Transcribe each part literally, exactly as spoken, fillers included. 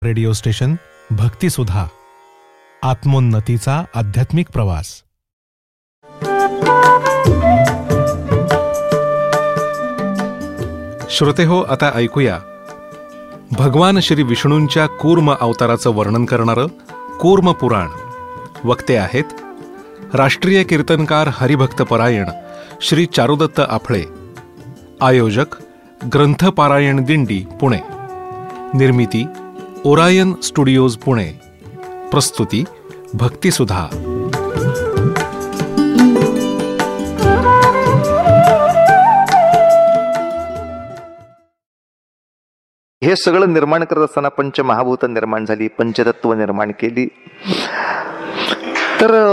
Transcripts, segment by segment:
Radio station भक्तिसुधा, आत्मोन्नतीचा आध्यात्मिक प्रवास. श्रोते हो, आता ऐकूया भगवान श्री विष्णूंच्या कूर्म अवताराचं वर्णन करणारं कूर्म पुराण. वक्ते आहेत राष्ट्रीय कीर्तनकार हरिभक्तपरायण श्री चारुदत्त आफळे. आयोजक ग्रंथपारायण दिंडी पुणे. निर्मिती ओरायन स्टुडिओज पुणे. प्रस्तुती भक्तिसुधा. हे सगळं निर्माण करत असताना पंचमहाभूत निर्माण झाली, पंचतत्व निर्माण केली. तर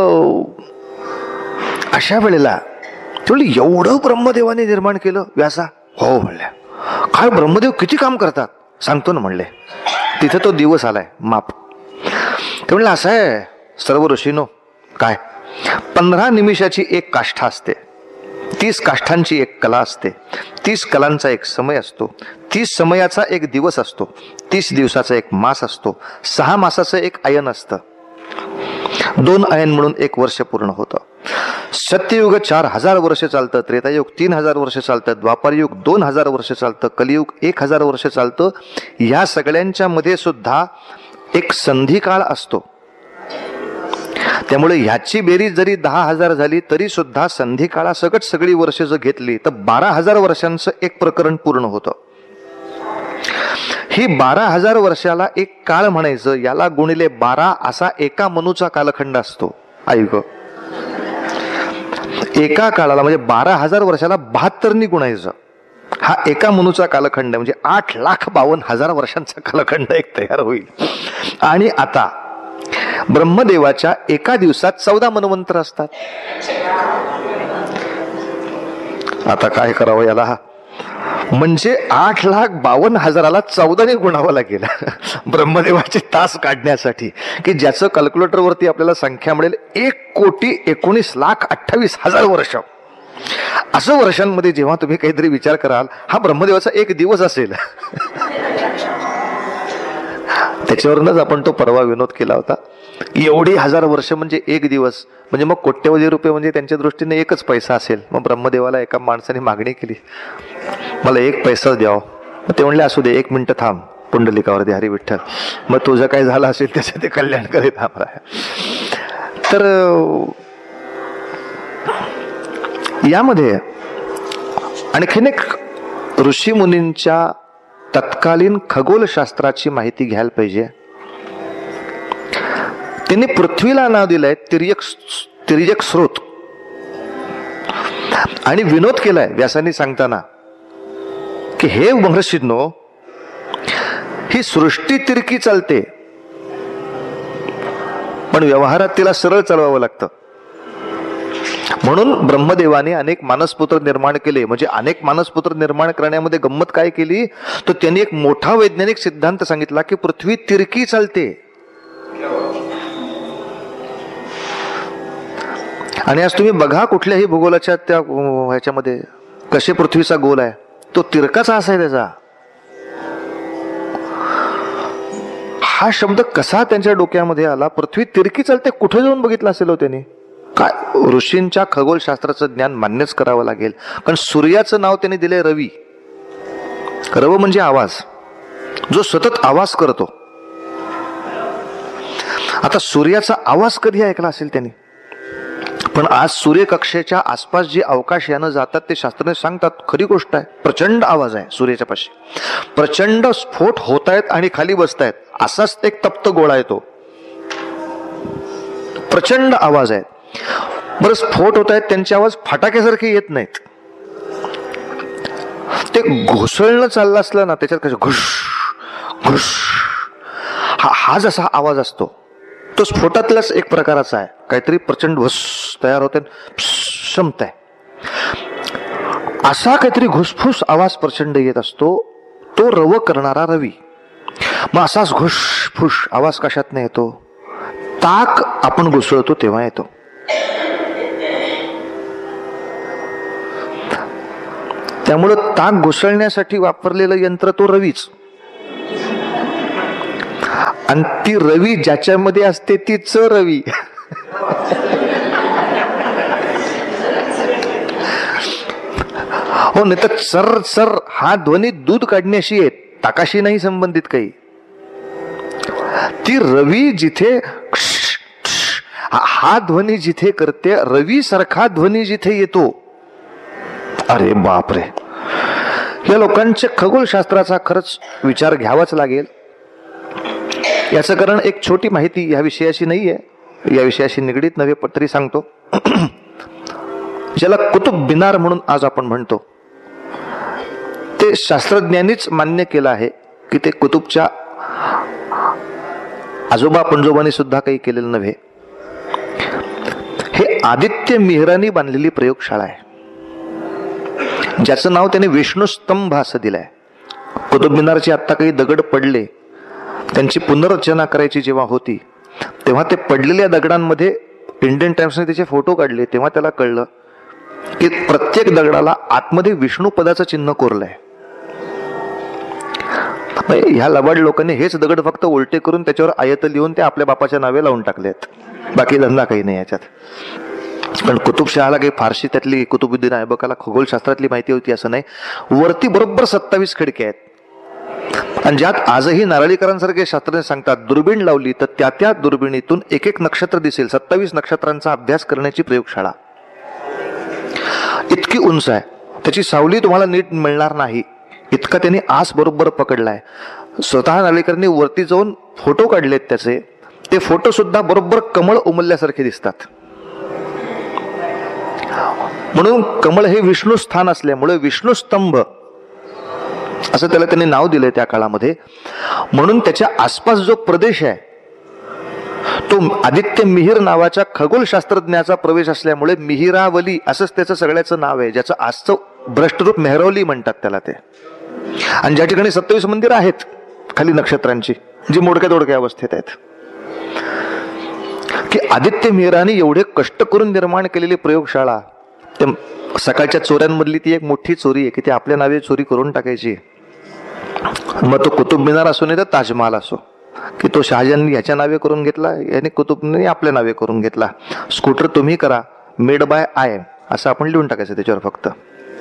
अशा वेळेला तेवढी एवढं ब्रह्मदेवाने निर्माण केलं व्यासा? हो म्हणल्या. काय ब्रह्मदेव किती काम करतात सांगतो ना म्हणले. तिथे तो दिवस आलाय माप. ते म्हणलं असं आहे सर्व ऋषीनो, काय पंधरा निमिषाची एक काष्ठा असते, तीस काष्ठांची एक कला असते, तीस कलांचा एक समय असतो, तीस समयाचा एक दिवस असतो, तीस दिवसाचा एक मास असतो, सहा मासाचं एक अयन असतं, दोन अयन म्हणून एक वर्ष पूर्ण होतं. सत्ययुग चार हजार वर्ष चालतं, त्रेतायुग तीन हजार वर्ष चालतं, द्वापारयुग दोन हजार वर्ष चालतं, कलियुग एक हजार वर्ष चालतं. या सगळ्यांच्या मध्ये सुद्धा एक संधी काळ असतो. त्यामुळे ह्याची बेरीज जरी दहा हजार झाली तरी सुद्धा संधी काळासकट सगळी वर्ष जर घेतली तर बारा हजार वर्षांचं एक प्रकरण पूर्ण होतं. ही बारा हजार वर्षाला एक काळ म्हणायचं, याला गुणिले बारा असा एका मनूचा कालखंड असतो. ऐक, एका काळाला म्हणजे बारा हजार वर्षाला बहात्तरनी गुणायचं. हा एका मनूचा कालखंड म्हणजे आठ लाख बावन्न हजार वर्षांचा कालखंड एक तयार होईल. आणि आता ब्रह्मदेवाच्या एका दिवसात चौदा मनवंतर असतात. आता काय करावं याला? म्हणजे आठ लाख बावन्न हजाराला चौदाने गुणावं लागेल ब्रह्मदेवाचे तास काढण्यासाठी, की ज्याचं कॅल्क्युलेटरवरती आपल्याला संख्या मिळेल एक कोटी एकोणीस लाख अठ्ठावीस हजार वर्ष. असं वर्षांमध्ये जेव्हा तुम्ही काहीतरी विचार कराल, हा ब्रह्मदेवाचा एक दिवस असेल. त्याच्यावरूनच आपण तो परवा विनोद केला होता. एवढी हजार वर्ष म्हणजे एक दिवस, म्हणजे मग कोट्यवधी रुपये म्हणजे त्यांच्या दृष्टीने एकच पैसा असेल. मग ब्रह्मदेवाला एका माणसाने मागणी केली, मला एक पैसा द्याव. ते म्हणले असू दे, एक मिनिट थांब, पुंडलिकावरती हरी विठ्ठल, मग तुझं काय झालं असेल त्याचं ते कल्याण करीत आम्हाला. तर यामध्ये आणखीन एक ऋषी मुनींच्या तत्कालीन खगोलशास्त्राची माहिती घ्यायला पाहिजे. त्यांनी पृथ्वीला नाव दिलंय तिर्यक तिर्यक स्रोत. आणि विनोद केलाय व्यासांनी सांगताना की हे महर्षींनो, ही सृष्टी तिरकी चालते पण व्यवहारात तिला सरळ चालवावं लागतं. म्हणून ब्रह्मदेवाने अनेक मानसपुत्र निर्माण केले. म्हणजे अनेक मानसपुत्र निर्माण करण्यामध्ये गंमत काय केली, तर त्यांनी एक मोठा वैज्ञानिक सिद्धांत सांगितला की पृथ्वी तिरकी चालते. आणि आज तुम्ही बघा कुठल्याही भूगोलाच्या त्या ह्याच्यामध्ये कसे पृथ्वीचा गोल आहे, तो तिरकाचा असा आहे त्याचा. हा शब्द कसा त्यांच्या डोक्यामध्ये आला? पृथ्वी तिरकी चालते कुठे जाऊन बघितलं असेल हो त्यांनी? काय ऋषींच्या खगोलशास्त्राचं ज्ञान मान्यच करावं लागेल. कारण सूर्याचं नाव त्यांनी दिले रवी. रव म्हणजे आवाज, जो सतत आवाज करतो. आता सूर्याचा आवाज कधी ऐकला असेल त्यांनी? पण आज सूर्यकक्षेच्या आसपास जे अवकाशयानं जातात ते शास्त्रज्ञ सांगतात खरी गोष्ट आहे, प्रचंड आवाज आहे सूर्याच्या पाशी. प्रचंड स्फोट होत आहेत आणि खाली बसतायत, असाच एक तप्त गोळा आहे तो. प्रचंड आवाज आहे. बरं, स्फोट होत आहेत, त्यांचे आवाज फटाक्यासारखे येत नाहीत. ते घुसळणं चाललं असलं ना, त्याच्यात कसं घुश घुश हा हा जसा आवाज असतो तो स्फोटातलाच एक प्रकाराचा आहे. काहीतरी प्रचंड घुस तयार होते, क्षमताय असा काहीतरी घुसफुस आवाज प्रचंड येत असतो, तो रव करणारा रवी. मग असाच घुसफुस आवाज कशात नाही येतो? ताक आपण घुसळतो तेव्हा येतो. त्यामुळं ताक घुसळण्यासाठी वापरलेलं यंत्र तो रवीच. आणि ती रवी ज्याच्यामध्ये असते ती च रवी. हो, नाही तर सर सर हा ध्वनी दूध काढण्याशी आहे, ताकाशी नाही संबंधित काही. ती रवी जिथे हा ध्वनी जिथे करते, रवी सारखा ध्वनी जिथे येतो, अरे बापरे. या लोकांच्या खगोलशास्त्राचा खरंच विचार घ्यावाच लागेल. याचं कारण एक छोटी माहिती या विषयाशी नाहीये, या विषयाशी निगडीत नव्हे पण तरी सांगतो. ज्याला कुतुब मिनार म्हणून आज आपण म्हणतो, ते शास्त्रज्ञांनीच मान्य केलं आहे की ते कुतुबच्या आजोबा पणजोबांनी सुद्धा काही केलेलं नव्हे. हे आदित्य मिहरानी बांधलेली प्रयोगशाळा आहे, ज्याचं नाव त्याने विष्णुस्तंभ असं दिलंय. कुतुब मिनारचे आत्ता काही दगड पडले, त्यांची पुनर्रचना करायची जेव्हा होती तेव्हा ते पडलेल्या दगडांमध्ये इंडियन टाइम्सने त्याचे फोटो काढले. तेव्हा त्याला कळलं की प्रत्येक दगडाला आतमध्ये विष्णू पदाचं चिन्ह कोरलंय. ह्या लबाड लोकांनी हेच दगड फक्त उलटे करून त्याच्यावर आयत लिहून ते आपल्या बापाच्या नावे लावून टाकलेत. बाकी धंदा काही नाही याच्यात. पण कुतुबशहाला काही फारशी त्यातली कुतुबुद्दीन ऐबकाला खगोलशास्त्रातली माहिती होती असं नाही. वरती बरोबर सत्तावीस खिडक्या आहेत, आणि ज्यात आजही नारळीकरांसारखे शास्त्रज्ञ सांगतात दुर्बीण लावली तर त्या त्या दुर्बिणीतून एक एक नक्षत्र दिसेल. सत्तावीस नक्षत्रांचा अभ्यास करण्याची प्रयोगशाळा इतकी उंच आहे, त्याची सावली तुम्हाला नीट मिळणार नाही इतका त्यांनी आस बरोबर पकडलाय. स्वतः नारळीकरांनी वरती जाऊन फोटो काढलेत त्याचे, ते फोटो सुद्धा बरोबर कमळ उमलल्यासारखे दिसतात. म्हणून कमळ हे विष्णू स्थान असल्यामुळे विष्णुस्तंभ असं त्याला त्यांनी नाव दिलंय त्या काळामध्ये. म्हणून त्याच्या आसपास जो प्रदेश आहे तो आदित्य मिहिर नावाच्या खगोलशास्त्रज्ञाचा प्रवेश असल्यामुळे मिहिरावली असंच त्याचं सगळ्याचं नाव आहे, ज्याचं आजचं भ्रष्टरूप मेहरवली म्हणतात त्याला ते. आणि ज्या ठिकाणी सत्तावीस मंदिर आहेत खाली नक्षत्रांची, जी मोडक्या तोडक्या अवस्थेत आहेत, की आदित्य मिहिराने एवढे कष्ट करून निर्माण केलेली प्रयोगशाळा, ते सकाळच्या चोऱ्यांमधली ती एक मोठी चोरी आहे की ती आपल्या नावे चोरी करून टाकायची. मग तो कुतुब मिनार असो नाही तर ताजमहाल असो, की तो शहाजहाननी ह्याच्या नावे करून घेतला, याने कुतुबने आपल्या नावे करून घेतला. स्कूटर तुम्ही करा, मेड बाय आय असं आपण लिहून टाकायचं त्याच्यावर फक्त.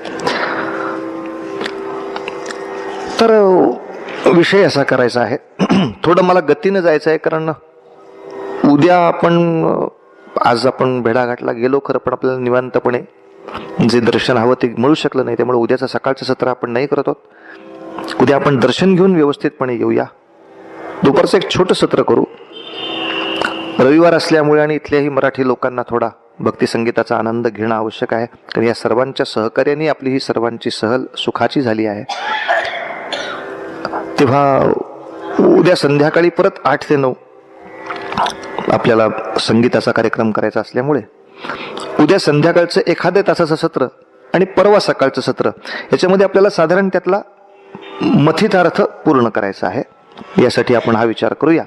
तर विषय असा करायचा आहे. थोडं मला गतीनं जायचं आहे, कारण उद्या आपण, आज आपण भेडाघाटला गेलो खरं, पण आपल्याला निवांतपणे जे दर्शन हवं ते मिळू शकलं नाही. त्यामुळे उद्याचं सकाळचं सत्र आपण नाही करत आहोत. उद्या आपण दर्शन घेऊन व्यवस्थितपणे येऊया. दुपारचं एक छोटं सत्र करू. रविवार असल्यामुळे आणि इथल्याही मराठी लोकांना थोडा भक्ती संगीताचा आनंद घेणं आवश्यक आहे, कारण या सर्वांच्या सहकार्याने आपली ही सर्वांची सहल सुखाची झाली आहे. तेव्हा उद्या संध्याकाळी परत आठ ते नऊ आपल्याला संगीताचा कार्यक्रम करायचा असल्यामुळे उद्या संध्याकाळचं एखाद्या तासाचं सत्र आणि परवा सकाळचं सत्र, याच्यामध्ये आपल्याला साधारण त्यातला मथितार्थ पूर्ण करायचा आहे. यासाठी आपण हा विचार करूया.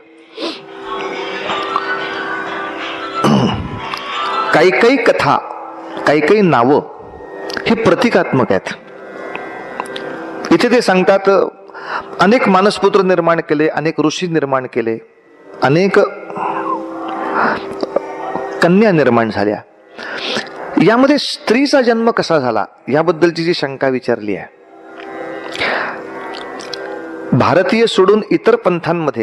काही काही कथा, काही काही नावं ही प्रतिकात्मक आहेत. इथे ते सांगतात अनेक मानसपुत्र निर्माण केले, अनेक ऋषी निर्माण केले, अनेक कन्या निर्माण झाल्या. यामध्ये स्त्रीचा जन्म कसा झाला याबद्दलची जी शंका विचारली आहे, भारतीय सोडून इतर पंथांमध्ये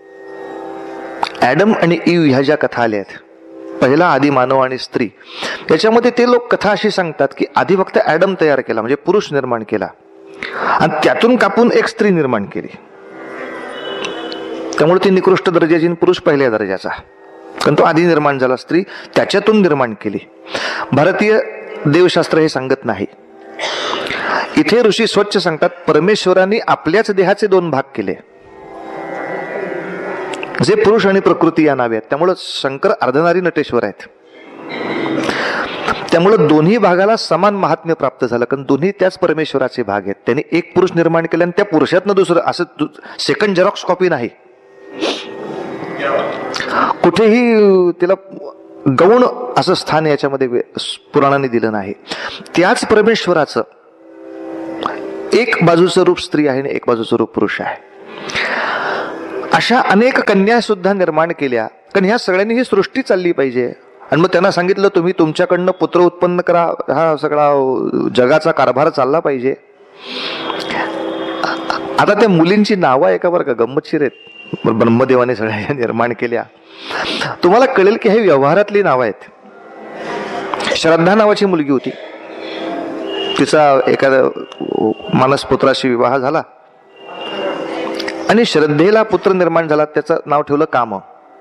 ॲडम आणि ईव ह्या ज्या कथा आल्या आहेत, पहिला आदी मानव आणि स्त्री, याच्यामध्ये ते लोक कथा अशी सांगतात की आधी फक्त ॲडम तयार केला, म्हणजे पुरुष निर्माण केला, आणि त्यातून कापून एक स्त्री निर्माण केली. त्यामुळे ती निकृष्ट दर्जाची आणि पुरुष पहिल्या दर्जाचा, कारण तो आधी निर्माण झाला, स्त्री त्याच्यातून निर्माण केली. भारतीय देवशास्त्र हे सांगत नाही. इथे ऋषी स्वच्छ सांगतात परमेश्वराने आपल्याच देहाचे दोन भाग केले, जे पुरुष आणि प्रकृती या नावे आहेत. त्यामुळं शंकर अर्धनारी नटेश्वर आहेत. त्यामुळं दोन्ही भागाला समान महात्म्य प्राप्त झालं, कारण दोन्ही त्याच परमेश्वराचे भाग आहेत. त्यांनी एक पुरुष निर्माण केले आणि त्या पुरुषातनं दुसरं, असं सेकंड झेरॉक्स कॉपी नाही. कुठेही तिला गौण असं स्थान याच्यामध्ये पुराणाने दिलं नाही. त्याच परमेश्वराचं एक बाजूचं रूप स्त्री आहे आणि एक बाजूचं रूप पुरुष आहे. अशा अनेक कन्या सुद्धा निर्माण केल्या, कारण ह्या सगळ्यांनी ही सृष्टी चालली पाहिजे. आणि मग त्यांना सांगितलं तुम्ही तुमच्याकडनं पुत्र उत्पन्न करा, हा सगळा जगाचा कारभार चालला पाहिजे. आता त्या मुलींची नावं आहे का बरं का, गंमतशीर आहेत. ब्रह्मदेवाने सगळ्या निर्माण केल्या. तुम्हाला कळेल की हे व्यवहारातली नावं आहेत. श्रद्धा नावाची मुलगी होती, तिचा एखाद्या मानसपुत्राशी विवाह झाला आणि श्रद्धेला पुत्र निर्माण झाला, त्याचं नाव ठेवलं काम.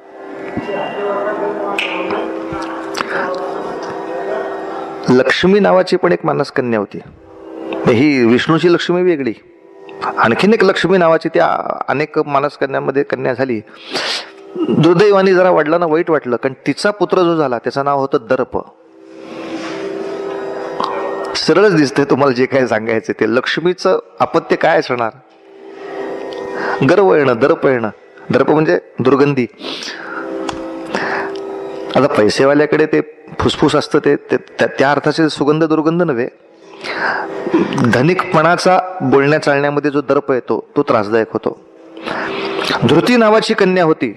लक्ष्मी नावाची पण एक मानसकन्या होती. ही विष्णूची लक्ष्मी वेगळी, आणखीन एक लक्ष्मी नावाची त्या अनेक मानसकन्यांमध्ये कन्या झाली. दुर्दैवाने जरा वडिलांना वाईट वाटलं, कारण तिचा पुत्र जो झाला त्याचं नाव होतं दर्प. सरळच दिसतंय तुम्हाला जे काय सांगायचं ते. लक्ष्मीचं अपत्य काय असणार? गर्व येणं, दर्प येणं. दर्प म्हणजे दुर्गंधी. आता पैसेवाल्याकडे ते फुसफुस असतं, ते त्या अर्थाचे सुगंध दुर्गंध नव्हे. धनिकपणाचा बोलण्या चालण्यामध्ये जो दर्प येतो तो त्रासदायक होतो. धृती नावाची कन्या होती,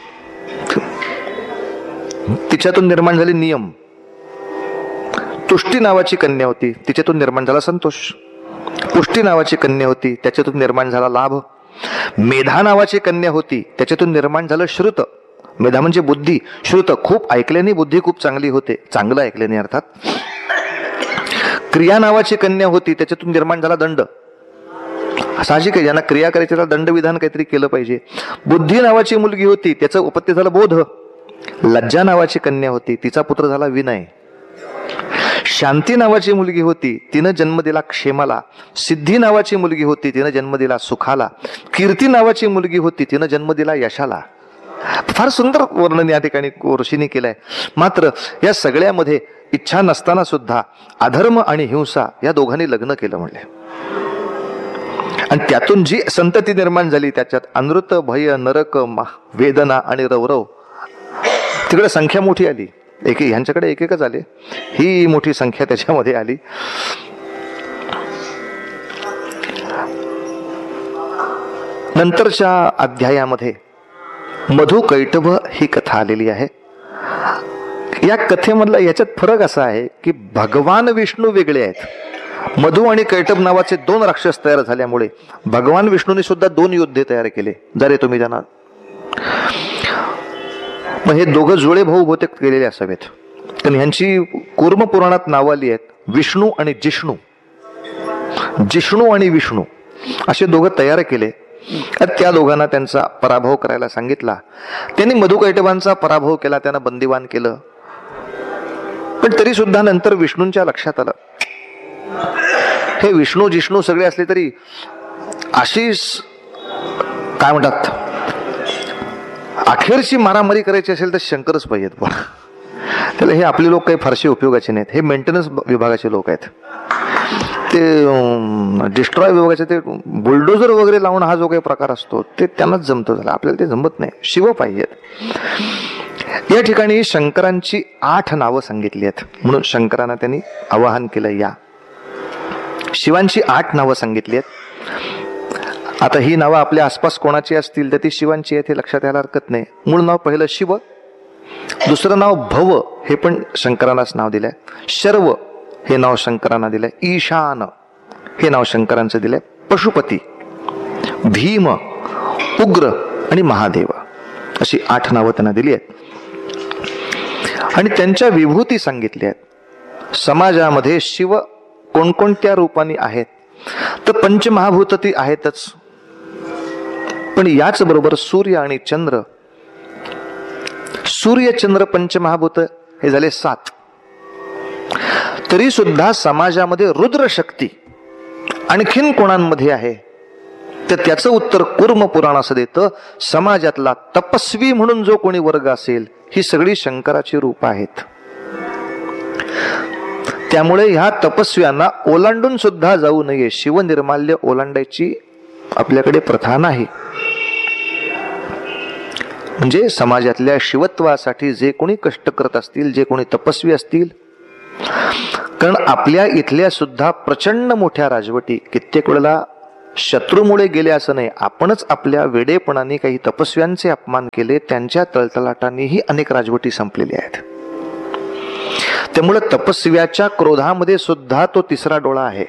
तिच्यातून निर्माण झाले नियम. तुष्टी नावाची कन्या होती, तिच्यातून निर्माण झाला संतोष. पुष्टी नावाची कन्या होती, त्याच्यातून निर्माण झाला लाभ. मेधा नावाची कन्या होती, त्याच्यातून निर्माण झालं श्रुत. मेधा म्हणजे बुद्धी, श्रुत खूप ऐकल्याने बुद्धी खूप चांगली होते, चांगलं ऐकल्याने अर्थात. क्रिया नावाची कन्या होती, त्याच्यातून निर्माण झाला दंड. साहजिक आहे, ज्यांना क्रिया करायची त्याला दंडविधान काहीतरी केलं पाहिजे. बुद्धी नावाची मुलगी होती, त्याचं उपत्य झालं बोध. लज्जा नावाची कन्या होती, तिचा पुत्र झाला विनय. शांती नावाची मुलगी होती, तिनं जन्म दिला क्षेमाला. सिद्धी नावाची मुलगी होती, तिनं जन्म दिला सुखाला. कीर्ती नावाची मुलगी होती, तिनं जन्म दिला यशाला. फार सुंदर वर्णन या ठिकाणी ऋषींनी केलंय. मात्र या सगळ्यामध्ये इच्छा नसताना सुद्धा अधर्म आणि हिंसा या दोघांनी लग्न केलं म्हणले. आणि त्यातून जी संतती निर्माण झाली त्याच्यात अनृत, भय, नरक, वेदना आणि रवरव. तिकडे संख्या मोठी आली, एक ह्यांच्याकडे एक एकच आले, ही मोठी संख्या त्याच्यामध्ये आली. नंतरच्या अध्यायामध्ये मधु कैटभ ही कथा आलेली आहे. या कथेमधला याच्यात फरक असा आहे की भगवान विष्णू वेगळे आहेत. मधु आणि कैटभ नावाचे दोन राक्षस तयार झाल्यामुळे भगवान विष्णूने सुद्धा दोन योद्धे तयार केले. जरे तुम्ही जाणार, मग हे दोघं जुळे भाऊ बहुतेक केलेले असावेत. तर ह्यांची कूर्म पुराणात नावं आली आहेत, विष्णू आणि जिष्णू. जिष्णू आणि विष्णू असे दोघं तयार केले. त्या दोघांना त्यांचा पराभव करायला सांगितला. त्यांनी मधु कैटभांचा पराभव केला, त्यांना बंदिवान केलं. पण तरी सुद्धा नंतर विष्णूंच्या लक्षात आलं, हे विष्णू जिष्णू सगळे असले तरी अशीच काय म्हणतात अखेरची मारामारी करायची असेल तर शंकरच पाहिजेत. पण त्याला हे आपले लोक काही फारसे उपयोगाचे नाहीत. हे मेंटेनन्स विभागाचे लोक आहेत, ते डिस्ट्रॉय विभागाचे, ते बुलडोजर वगैरे लावून हा जो काही प्रकार असतो ते त्यांनाच जमतो. झाला, आपल्याला ते जमत नाही. शिव पाहिजेत. या ठिकाणी शंकरांची आठ नावं सांगितली आहेत, म्हणून शंकरांना त्यांनी आवाहन केलं. या शिवांची आठ नावं सांगितली आहेत. आता ही नावं आपल्या आसपास कोणाची असतील तर ती शिवांची आहेत हे लक्षात यायला हरकत नाही. मूळ नाव पहिलं शिव, दुसरं नाव भव, हे पण शंकरांनाच नाव दिलंय. शर्व हे नाव शंकरांना दिलंय. ईशान हे नाव शंकरांचं दिलंय. पशुपती, भीम, उग्र आणि महादेव अशी आठ नावं त्यांना दिली आहेत. आणि त्यांच्या विभूती सांगितल्या आहेत. समाजामध्ये शिव कोणकोणत्या रूपाने आहेत तर पंचमहाभूत ती आहेतच, पण याच बरोबर सूर्य आणि चंद्र, सूर्य चंद्र पंचमहाभूत हे झाले सात. तरी सुद्धा समाजामध्ये रुद्र शक्ती आणखीन कोणांमध्ये आहे तर त्याचं उत्तर कूर्म पुराण असं देतं, समाजातला तपस्वी म्हणून जो कोणी वर्ग असेल ही सगळी शंकराची रूप आहेत. त्यामुळे ह्या तपस्व्यांना ओलांडून सुद्धा जाऊ नये. शिवनिर्माल्य ओलांडायची आपल्याकडे प्रथा नाही. म्हणजे समाजातल्या शिवत्वासाठी जे कोणी कष्ट करत असतील, जे कोणी तपस्वी असतील, कारण आपल्या इथल्या सुद्धा प्रचंड मोठ्या राजवटी कित्येक वेळेला शत्रूमुळे गेले असं नाही, आपणच आपल्या वेडेपणाने काही तपस्व्यांचे अपमान केले, त्यांच्या तळतळाटानेही अनेक राजवटी संपलेल्या आहेत. त्यामुळे तपस्व्याच्या क्रोधामध्ये सुद्धा तो तिसरा डोळा आहे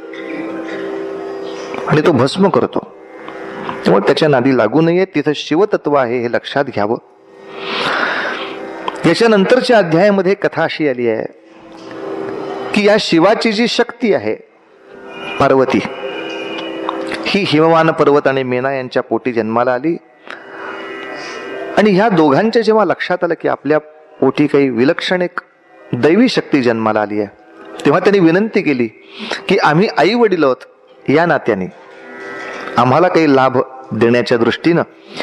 आणि तो भस्म करतो. त्यामुळे त्याच्या नादी लागू नये, तिथं शिवतत्व आहे हे लक्षात घ्यावं. याच्यानंतरच्या अध्यायामध्ये कथा अशी आली आहे की या शिवाची जी शक्ती आहे पार्वती, ही हिमवान पर्वत आणि मेना यांच्या पोटी जन्माला आली. आणि ह्या दोघांच्या जेव्हा लक्षात आलं की आपल्या पोटी काही विलक्षण एक दैवी शक्ती जन्माला आली आहे, तेव्हा त्यांनी विनंती केली की आम्ही आई वडील आहोत, या नात्याने आम्हाला काही लाभ देण्याच्या दृष्टीनं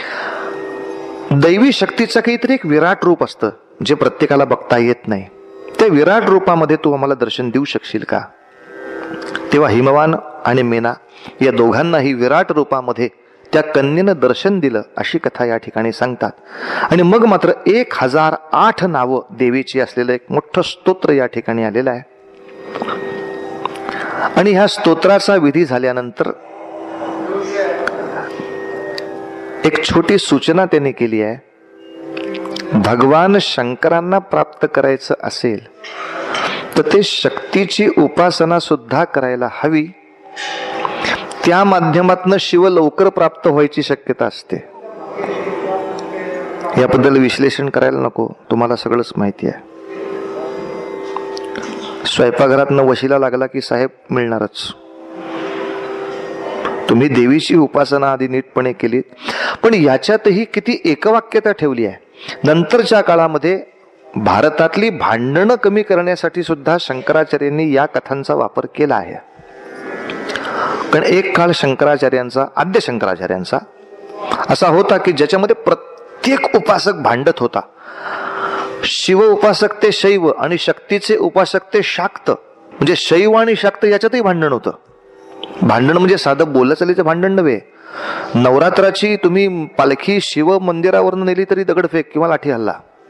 दैवी शक्तीचं काहीतरी एक विराट रूप असतं जे प्रत्येकाला बघता येत नाही, त्या विराट रूपामध्ये तू आम्हाला दर्शन देऊ शकशील का? तेव्हा हिमवान आणि मेना या दोघांनाही विराट रूपामध्ये त्या कन्येनं दर्शन दिलं, अशी कथा या ठिकाणी सांगतात. आणि मग मात्र एक हजार आठ नावं देवीची असलेलं एक मोठं स्तोत्र या ठिकाणी आलेलं आहे. आणि ह्या स्तोत्राचा विधी झाल्यानंतर एक छोटी सूचना त्यांनी केली आहे. भगवान शंकरांना प्राप्त करायचं असेल तर ते शक्तीची उपासना सुद्धा करायला हवी, त्या माध्यमातून शिव लवकर प्राप्त व्हायची शक्यता असते. याबद्दल विश्लेषण करायला नको, तुम्हाला सगळंच माहिती आहे. स्वयंपाकघरातनं वशिला लागला की साहेब मिळणारच. तुम्ही देवीची उपासना आधी नीटपणे केलीत, पण याच्यातही किती एकवाक्यता ठेवली आहे. नंतरच्या काळामध्ये भारतातली भांडणं कमी करण्यासाठी सुद्धा शंकराचार्यांनी या कथांचा वापर केला आहे. कारण एक काळ शंकराचार्यांचा, आद्य शंकराचार्यांचा असा होता की ज्याच्यामध्ये प्रत्येक उपासक भांडत होता. शिव उपासक ते शैव आणि शक्तीचे उपासक ते शाक्त, म्हणजे शैव आणि शाक्त याच्यातही भांडण होतं. भांडण म्हणजे साधं बोलचालीचं भांडण नव्हे. नवरात्राची तुम्ही पालखी शिव मंदिरावरून नेली तरी दगडफेक किंवा लाठी हल्ला.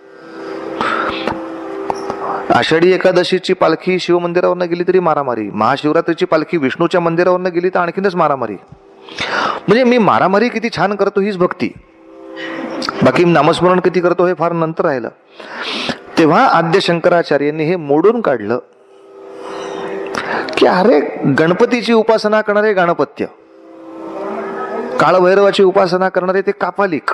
आषाढी एकादशीची पालखी शिव मंदिरावरनं गेली तरी मारामारी. महाशिवरात्रीची पालखी विष्णूच्या मंदिरावरनं गेली तर आणखीनच मारामारी. म्हणजे मी मारामारी किती छान करतो हीच भक्ती, बाकी नामस्मरण किती करतो हे फार नंतर राहिलं. तेव्हा आद्य शंकराचार्यांनी हे मोडून काढलं की अरे गणपतीची उपासना करणारे गणपत्य, काळभैरवाची उपासना करणारे ते कापालिक,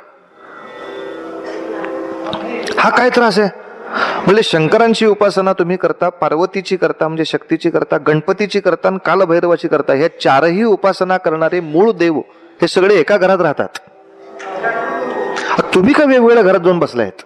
हा काय त्रास आहे? म्हणजे शंकरांची उपासना तुम्ही करता, पार्वतीची करता म्हणजे शक्तीची करता, गणपतीची करता आणि कालभैरवाची करता. ह्या चारही उपासना करणारे मूळ देव हे सगळे एका घरात राहतात. तुम्ही का वेगवेगळ्या घरात जाऊन बसलायत?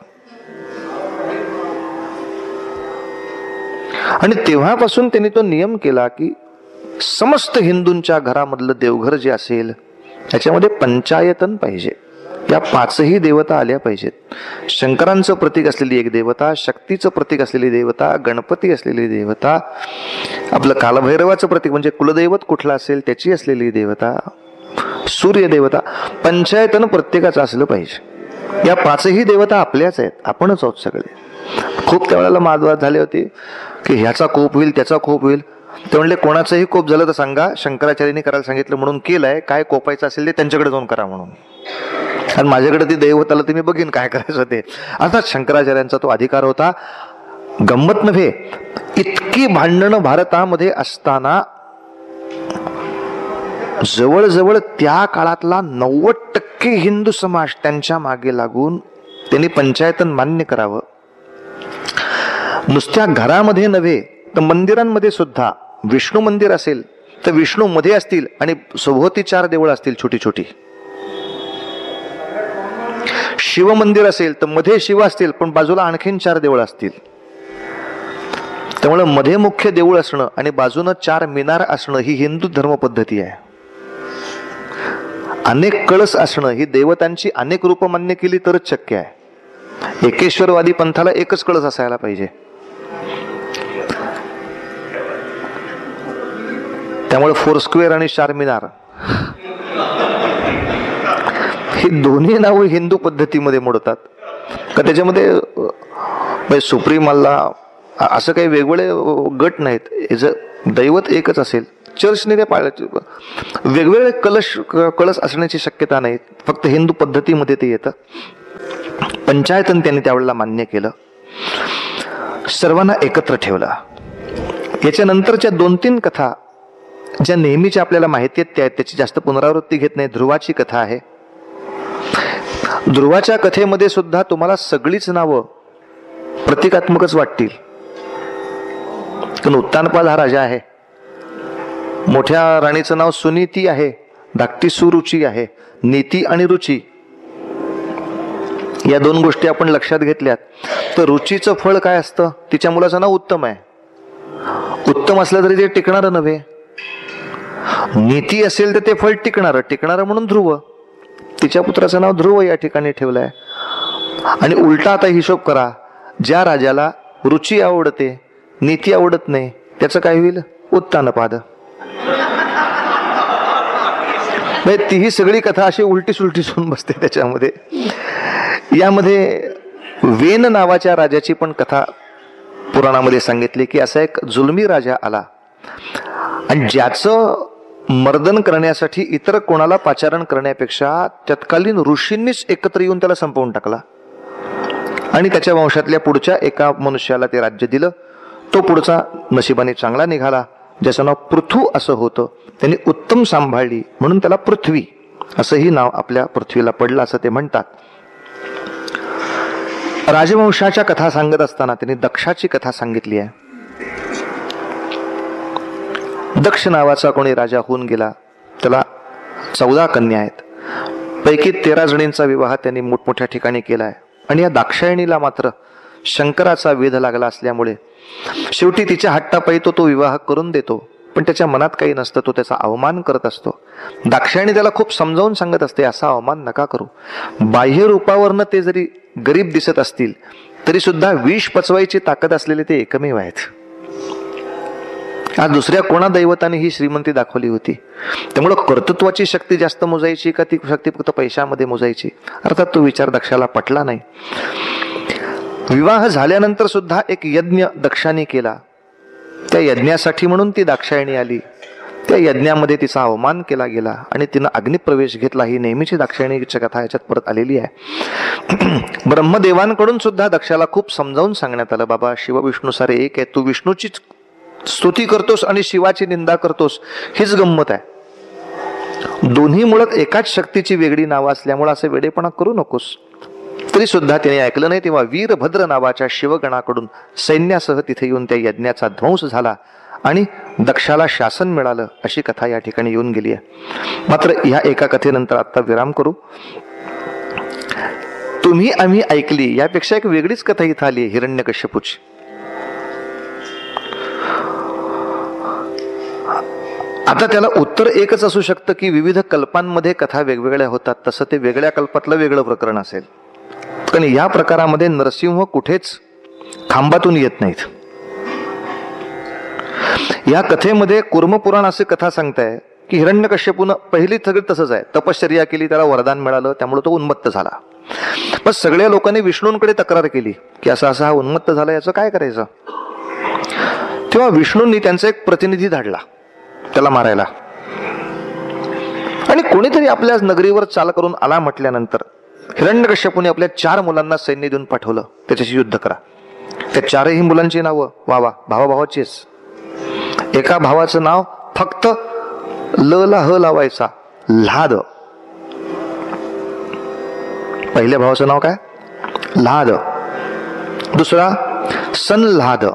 आणि तेव्हापासून त्यांनी तो नियम केला की समस्त हिंदूंच्या घरामधलं देवघर जे असेल त्याच्यामध्ये पंचायतन पाहिजे. या पाचही देवता आल्या पाहिजेत. शंकरांचं प्रतीक असलेली एक देवता, शक्तीचं प्रतीक असलेली देवता, गणपती असलेली देवता, आपलं कालभैरवाचं प्रतीक म्हणजे कुलदैवत कुठलं असेल त्याची असलेली देवता, सूर्य देवता, पंचायतन प्रत्येकाचं असलं पाहिजे. या पाचही देवता आपल्याच आहेत, आपणच आहोत सगळे. खूप त्यावेळेला वादवाद झाले होते की ह्याचा कोप होईल त्याचा कोप होईल. ते म्हणले कोणाचंही कोप झालं तर सांगा, शंकराचार्यांनी करायला सांगितलं म्हणून केलंय, काय कोपायचं असेल ते त्यांच्याकडे जाऊन करा म्हणून. आणि माझ्याकडे ती दैवत आलं ते मी बघीन काय करायचं ते. अर्थात शंकराचार्यांचा तो अधिकार होता. गंमत नव्हे, इतकी भांडणं भारतामध्ये असताना जवळजवळ त्या काळातला नव्वद टक्के हिंदू समाज त्यांच्या मागे लागून त्यांनी पंचायतन मान्य करावं. नुसत्या घरामध्ये नव्हे तर मंदिरांमध्ये सुद्धा, विष्णू मंदिर असेल तर विष्णू मध्ये असतील आणि सभोवती चार देवळं असतील छोटी छोटी. शिव मंदिर असेल तर मध्ये शिव असतील पण बाजूला आणखीन चार देवळं असतील. त्यामुळे मध्ये मुख्य देऊळ असणं आणि बाजूनं चार मिनार असणं ही हिंदू धर्म पद्धती आहे. अनेक कळस असणं ही देवतांची अनेक रूप मान्य केली तरच शक्य आहे. एकेश्वरवादी पंथाला एकच कळस असायला पाहिजे. त्यामुळे फोर स्क्वेअर आणि चार मिनार ही दोन्ही नावं हिंदू पद्धतीमध्ये मोडतात का? त्याच्यामध्ये सुप्रीम अल्ला असं काही वेगवेगळे गट नाहीत. दैवत एकच असेल चर्चने ते पाळले. वेगवेगळे कलश कळस असण्याची शक्यता नाही, फक्त हिंदू पद्धतीमध्ये ते येतं. पंचायतन त्यांनी त्यावेळेला मान्य केलं, सर्वांना एकत्र ठेवलं. याच्यानंतरच्या दोन तीन कथा ज्या नेहमीच्या आपल्याला माहिती आहेत त्या त्याची जास्त पुनरावृत्ती घेत नाही. ध्रुवाची कथा आहे. ध्रुवाच्या कथेमध्ये सुद्धा तुम्हाला सगळीच नावं प्रतिकात्मकच वाटतील, पण उत्तानपाद हा राजा आहे. मोठ्या राणीचं नाव सुनीती आहे, धाकटी सुरुची आहे. नीती आणि रुची या दोन गोष्टी आपण लक्षात घेतल्यात तर रुचीचं फळ काय असतं? तिच्या मुलाचं नाव उत्तम आहे. उत्तम असलं तरी ते टिकणारं नव्हे. नीती असेल तर ते फळ टिकणारं टिकणारं म्हणून ध्रुव. तिच्या पुत्राचं नाव ध्रुव या ठिकाणी ठेवलंय. आणि उलटा आता हिशोब करा, ज्या राजाला रुची आवडते नीती आवडत नाही त्याचं काय होईल? उत्तानपाद. तीही सगळी कथा अशी उलटी सुलटी होऊन बसते त्याच्यामध्ये. यामध्ये वेन नावाच्या राजाची पण कथा पुराणामध्ये सांगितली की असा एक जुलमी राजा आला आणि ज्याचं मर्दन करण्यासाठी इतर कोणाला पाचारण करण्यापेक्षा तत्कालीन ऋषींनीच एकत्र येऊन त्याला संपवून टाकला आणि त्याच्या वंशातल्या पुढच्या एका मनुष्याला ते राज्य दिलं. तो पुढचा नशिबाने चांगला निघाला, ज्याचं नाव पृथू असं होतं. त्यांनी उत्तम सांभाळली म्हणून त्याला पृथ्वी असंही नाव आपल्या पृथ्वीला पडलं असं ते म्हणतात. राजवंशाच्या कथा सांगत असताना त्यांनी दक्षाची कथा सांगितली आहे. दक्ष नावाचा कोणी राजा होऊन गेला, त्याला चौदा कन्या आहेत. पैकी तेरा जणींचा विवाह त्यांनी मोठमोठ्या ठिकाणी केलाय. आणि या दाक्षायणीला मात्र शंकराचा वेध लागला असल्यामुळे शेवटी तिच्या हट्टापायी तो तो विवाह करून देतो. पण त्याच्या मनात काही नसतं, तो त्याचा अवमान करत असतो. दाक्षायणी त्याला खूप समजावून सांगत असते, असा अवमान नका करू. बाह्य रूपावरनं ते जरी गरीब दिसत असतील तरी सुद्धा विष पचवायची ताकद असलेले ते एकमेव आहेत. आज दुसऱ्या कोणा दैवताने ही श्रीमंती दाखवली होती. त्यामुळं कर्तृत्वाची शक्ती जास्त मोजायची का ती शक्ती फक्त पैशामध्ये मोजायची? अर्थात तो विचार दक्षाला पटला नाही. विवाह झाल्यानंतर सुद्धा एक यज्ञ दक्षाने केला. त्या यज्ञासाठी म्हणून ती दाक्षायणी आली. त्या यज्ञामध्ये तिचा अवमान केला गेला आणि तिनं अग्निप्रवेश घेतला. ही नेहमीची दाक्षायणीची कथा याच्यात परत आलेली आहे. ब्रह्मदेवांकडून सुद्धा दक्षाला खूप समजावून सांगण्यात आलं, बाबा शिव विष्णू सारे एक आहे, तू विष्णूचीच स्तुती करतोस आणि शिवाची निंदा करतोस, हीच गंमत आहे. दोन्ही मुळात एकाच शक्तीची वेगळी नावं असल्यामुळे असं वेडेपणा करू नकोस. तरी सुद्धा त्याने ऐकलं नाही. तेव्हा वीरभद्र नावाच्या शिवगणाकडून सैन्यासह तिथे येऊन त्या यज्ञाचा ध्वंस झाला आणि दक्षाला शासन मिळालं, अशी कथा या ठिकाणी येऊन गेली आहे. मात्र ह्या एका कथेनंतर आता विराम करू. तुम्ही आम्ही ऐकली यापेक्षा एक वेगळीच कथा इथं आली आहे, हिरण्यकश्यपूची. आता त्याला उत्तर एकच असू शकतं की विविध कल्पांमध्ये कथा वेगवेगळ्या होतात, तसं ते वेगळ्या कल्पातलं वेगळं प्रकरण असेल. पण या प्रकारामध्ये नरसिंह कुठेच खांबातून येत नाहीत. या कथेमध्ये कूर्मपुराण असे कथा सांगताय की हिरण्यकश्यपून पहिली सगळं तसंच आहे, तपश्चर्या केली, त्याला वरदान मिळालं, त्यामुळे तो उन्मत्त झाला. पण सगळ्या लोकांनी विष्णूंकडे तक्रार केली की असा असा हा उन्मत्त झाला, याचं काय करायचं? तेव्हा विष्णूंनी त्यांचा एक प्रतिनिधी धाडला त्याला मारायला. आणि कोणीतरी आपल्या नगरीवर चाल करून आला म्हटल्यानंतर हिरण्यकश्यपूने आपल्या चार मुलांना सैन्य देऊन पाठवलं, त्याच्याशी युद्ध करा. त्या चारही मुलांची नावं वा वा भावाभावाचीच. एका भावाचं नाव फक्त ल ला ह लावायचा, लाद. पहिल्या भावाचं नाव काय? लाद. दुसरा सनलाद.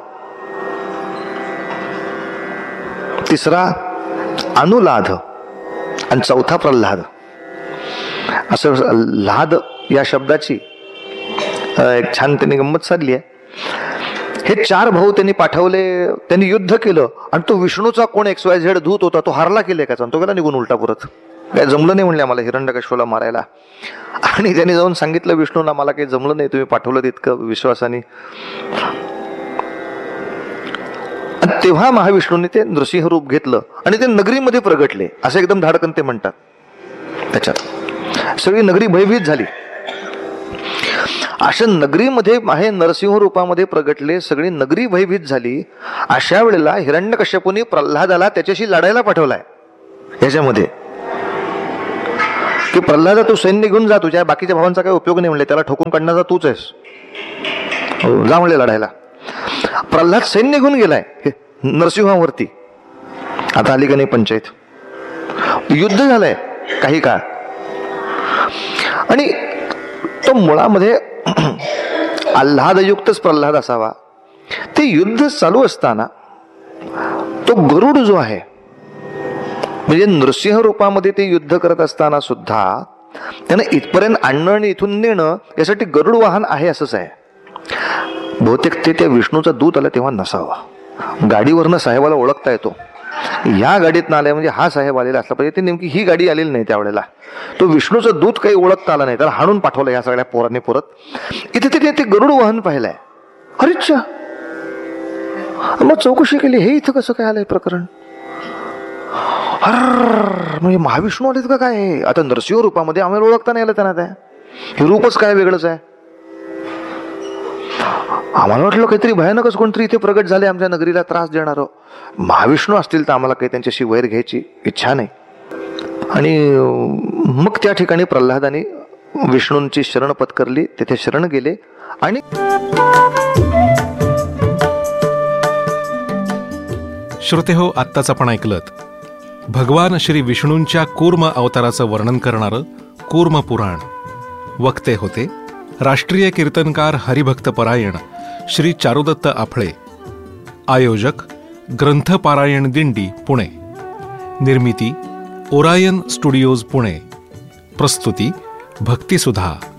तिसरा अनुलाद आणि चौथा प्रल्हाद. असं लाद या शब्दाची एक छान त्यांनी गंमत साधली आहे. हे चार भाऊ त्यांनी पाठवले, त्यांनी युद्ध केलं आणि तो विष्णूचा कोण एक्स वाय झेड दूत होता तो हारला केले का, तो गेला निघून उलटा परत. काय जमलं नाही म्हणले आम्हाला हिरण्यकश्यपूला मारायला. आणि त्यांनी जाऊन सांगितलं विष्णूंना, मला काही जमलं नाही, तुम्ही पाठवलं तितकं विश्वासाने. तेव्हा महाविष्णूंनी ते नृसिंह रूप घेतलं आणि ते नगरीमध्ये प्रगटले, असं एकदम धाडकन ते म्हणतात. त्याच्यात सगळी नगरी भयभीत झाली. अशा नगरीमध्ये आहे नरसिंह रूपामध्ये प्रगटले, सगळी नगरी भयभीत झाली. अशा वेळेला हिरण्यकश्यपूने प्रल्हादाला त्याच्याशी लढायला पाठवलाय. याच्यामध्ये की प्रल्हादा तू सैन्य घेऊन जा, तुझ्या बाकीच्या भावांचा काही उपयोग नाही म्हणले, त्याला ठोकून काढण्याचा तूच आहेस, जा म्हणले लढायला. प्रल्हाद सैन्य घेऊन गेलाय नरसिंहावरती. आता आली का नाही पंचायत, युद्ध झालंय काही काळ. आणि तो मुळामध्ये आल्हादयुक्तच प्रल्हाद असावा. ते युद्ध चालू असताना तो गरुड जो आहे, म्हणजे नृसिंह रूपामध्ये ते युद्ध करत असताना सुद्धा त्यानं इथपर्यंत आणणं आणि इथून नेणं यासाठी गरुड वाहन आहे असंच आहे. बहुतेक ते त्या विष्णूचा दूत आला तेव्हा नसावा. गाडीवरनं साहेबाला ओळखता येतो, या गाडीत आलाय म्हणजे हा साहेब आलेला असला पाहिजे. ती नेमकी ही गाडी आलेली नाही त्यावेळेला, तो विष्णूचा दूत काही ओळखता आला नाही, त्याला हाणून पाठवलं या सगळ्या पोरांनी परत. इथे ते ते गरुड वाहन पाहिलंय. अरेच्छा, मग चौकशी केली, हे इथं कसं काय आलंय प्रकरण. अर म्हणजे महाविष्णू आलेत का काय. आता नरसिंह रूपामध्ये आम्हाला ओळखता नाही आलं त्यांना, त्या हे रूपच काय वेगळंच आहे. आम्हाला वाटलं काहीतरी भयानकच कोणतरी इथे प्रगट झाले, आमच्या नगरीला त्रास देणार. महाविष्णू असतील तर आम्हाला काही त्यांच्याशी वैर घ्यायची इच्छा नाही. आणि मग त्या ठिकाणी प्रल्हादाने विष्णूंची शरण पत्करली, तिथे शरण गेले. आणि श्रोते हो, आत्ताच आपण ऐकलत भगवान श्री विष्णूंच्या कूर्म अवताराचं वर्णन करणारं कूर्म पुराण. वक्ते होते राष्ट्रीय कीर्तनकार हरिभक्त परायण श्री चारुदत्त आफळे. आयोजक ग्रंथपारायण दिंडी पुणे. निर्मिती ओरायन स्टुडिओज पुणे. प्रस्तुती भक्तिसुधा.